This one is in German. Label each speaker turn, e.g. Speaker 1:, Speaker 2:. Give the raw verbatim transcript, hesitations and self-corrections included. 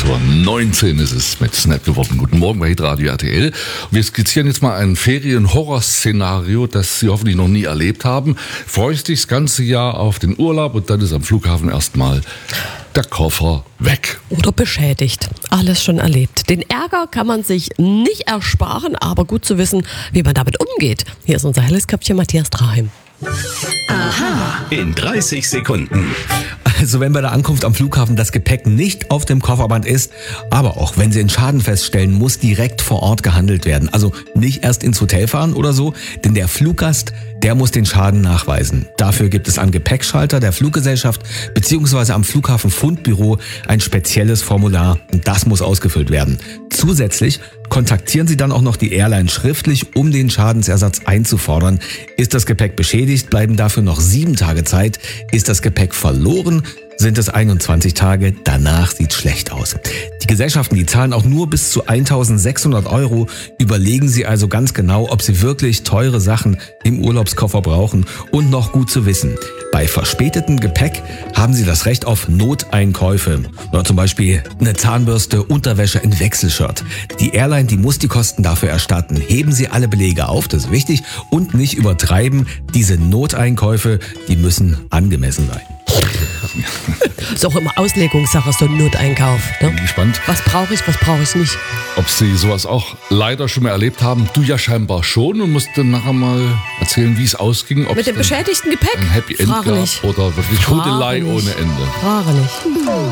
Speaker 1: Uhr neunzehn ist es mit Snap geworden. Guten Morgen bei Hitradio R T L. Wir skizzieren jetzt mal ein Ferien-Horror-Szenario, das Sie hoffentlich noch nie erlebt haben. Freust dich das ganze Jahr auf den Urlaub und dann ist am Flughafen erstmal der Koffer weg.
Speaker 2: Oder beschädigt. Alles schon erlebt. Den Ärger kann man sich nicht ersparen, aber gut zu wissen, wie man damit umgeht. Hier ist unser helles Köpfchen Matthias Draheim.
Speaker 3: Aha. In dreißig Sekunden.
Speaker 4: Also wenn bei der Ankunft am Flughafen das Gepäck nicht auf dem Kofferband ist, aber auch wenn Sie einen Schaden feststellen, muss direkt vor Ort gehandelt werden. Also nicht erst ins Hotel fahren oder so, denn der Fluggast, der muss den Schaden nachweisen. Dafür gibt es am Gepäckschalter der Fluggesellschaft bzw. am Flughafenfundbüro ein spezielles Formular. Das muss ausgefüllt werden. Zusätzlich kontaktieren Sie dann auch noch die Airline schriftlich, um den Schadensersatz einzufordern. Ist das Gepäck beschädigt, bleiben dafür noch sieben Tage Zeit. Ist das Gepäck verloren, sind es einundzwanzig Tage. Danach sieht's schlecht aus. Die Gesellschaften, die zahlen auch nur bis zu eintausendsechshundert Euro. Überlegen Sie also ganz genau, ob Sie wirklich teure Sachen im Urlaubskoffer brauchen. Und noch gut zu wissen, bei verspätetem Gepäck haben Sie das Recht auf Noteinkäufe. Oder zum Beispiel eine Zahnbürste, Unterwäsche, ein Wechselshirt. Die Airline, die muss die Kosten dafür erstatten. Heben Sie alle Belege auf, das ist wichtig. Und nicht übertreiben. Diese Noteinkäufe, die müssen angemessen sein.
Speaker 2: Ist auch immer Auslegungssache, so ein Noteinkauf. Ne?
Speaker 1: Bin gespannt,
Speaker 2: Was brauche ich, was brauche ich nicht.
Speaker 1: ob Sie sowas auch leider schon mal erlebt haben. Du ja scheinbar schon und musst dann nachher mal erzählen, wie es ausging. Ob
Speaker 2: Mit
Speaker 1: es
Speaker 2: dem
Speaker 1: dann
Speaker 2: beschädigten Gepäck?
Speaker 1: ein Happy End
Speaker 2: Frage
Speaker 1: gab
Speaker 2: nicht.
Speaker 1: oder wirklich
Speaker 2: Frage
Speaker 1: Hudelei
Speaker 2: nicht.
Speaker 1: ohne Ende.
Speaker 2: Frage nicht.